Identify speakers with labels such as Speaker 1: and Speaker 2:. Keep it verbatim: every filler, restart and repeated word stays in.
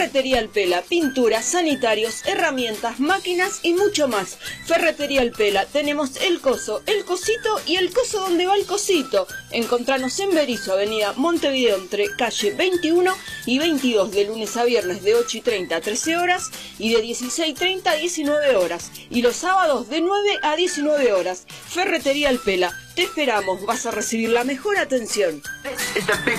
Speaker 1: Ferretería El Pela, pinturas, sanitarios, herramientas, máquinas y mucho más. Ferretería El Pela, tenemos el coso, el cosito y el coso donde va el cosito. Encontranos en Berisso, avenida Montevideo, entre calle veintiuno y veintidós, de lunes a viernes de ocho y treinta a trece horas y de dieciséis y treinta a diecinueve horas. Y los sábados de nueve a diecinueve horas. Ferretería El Pela, te esperamos, vas a recibir la mejor atención.
Speaker 2: This is the big